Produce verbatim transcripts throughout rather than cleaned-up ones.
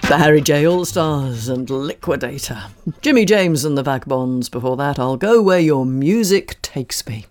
The Harry J All-Stars and Liquidator. Jimmy James and the Vagabonds before that. I'll go where your music takes me.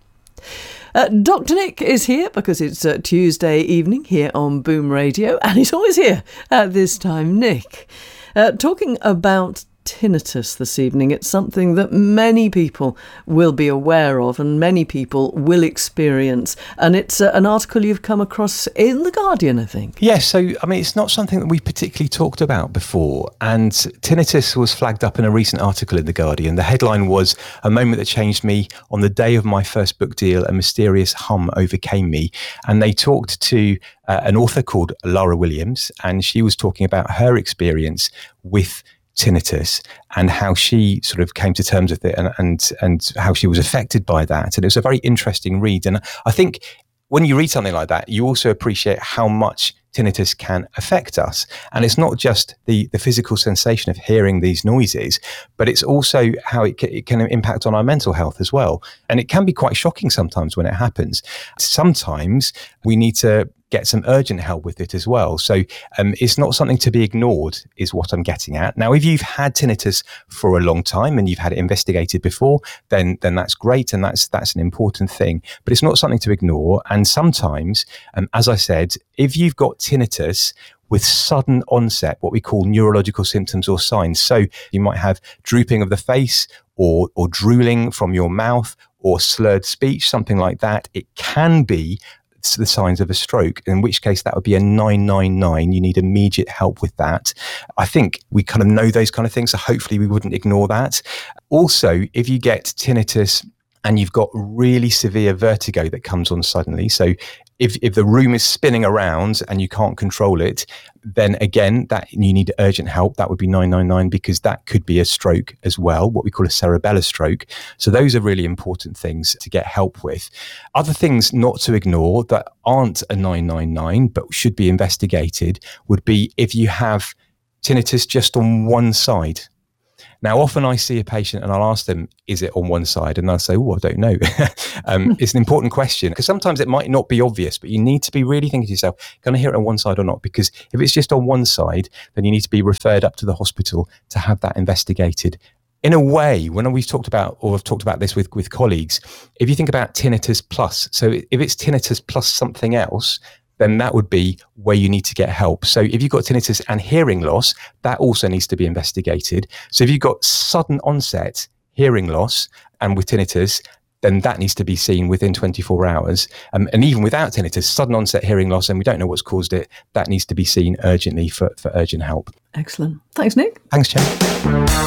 Uh, Doctor Nick is here because it's uh, Tuesday evening here on Boom Radio, and he's always here at this time. Nick, uh, talking about tinnitus this evening. It's something that many people will be aware of and many people will experience, and it's uh, an article you've come across in The Guardian, I think. Yes, so I mean, it's not something that we particularly talked about before, and tinnitus was flagged up in a recent article in The Guardian. The headline was, "A moment that changed me. On the day of my first book deal, a mysterious hum overcame me." And they talked to uh, an author called Lara Williams, and she was talking about her experience with tinnitus and how she sort of came to terms with it, and, and and how she was affected by that. And it was a very interesting read. And I think when you read something like that, you also appreciate how much tinnitus can affect us. And it's not just the, the physical sensation of hearing these noises, but it's also how it, c- it can impact on our mental health as well. And it can be quite shocking sometimes when it happens. Sometimes we need to get some urgent help with it as well. So um, it's not something to be ignored, is what I'm getting at. Now, if you've had tinnitus for a long time and you've had it investigated before, then then that's great, and that's that's an important thing. But it's not something to ignore. And sometimes, um, as I said, if you've got tinnitus with sudden onset, what we call neurological symptoms or signs. So you might have drooping of the face, or or drooling from your mouth, or slurred speech, something like that. It can be the signs of a stroke, in which case that would be a nine nine nine. You need immediate help with that. I think we kind of know those kind of things, so hopefully we wouldn't ignore that. Also, if you get tinnitus and you've got really severe vertigo that comes on suddenly, so if if the room is spinning around and you can't control it, then again, that you need urgent help. That would be nine nine nine, because that could be a stroke as well, what we call a cerebellar stroke. So those are really important things to get help with. Other things not to ignore that aren't a nine nine nine but should be investigated would be if you have tinnitus just on one side. Now, often I see a patient and I'll ask them, is it on one side? And they'll say, oh, I don't know. um, it's an important question, because sometimes it might not be obvious, but you need to be really thinking to yourself, can I hear it on one side or not? Because if it's just on one side, then you need to be referred up to the hospital to have that investigated. In a way, when we've talked about, or I've talked about this with, with colleagues, if you think about tinnitus plus, so if it's tinnitus plus something else, then that would be where you need to get help. So if you've got tinnitus and hearing loss, that also needs to be investigated. So if you've got sudden onset hearing loss and with tinnitus, then that needs to be seen within twenty-four hours. Um, and even without tinnitus, sudden onset hearing loss, and we don't know what's caused it, that needs to be seen urgently for, for urgent help. Excellent. Thanks, Nick. Thanks, Jen.